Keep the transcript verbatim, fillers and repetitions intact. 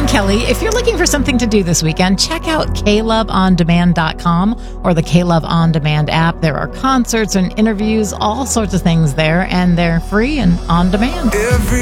Kelly. If you're looking for something to do this weekend, check out K love on demand dot com or the K-Love On Demand app. There are concerts and interviews, all sorts of things there, and they're free and on demand. Every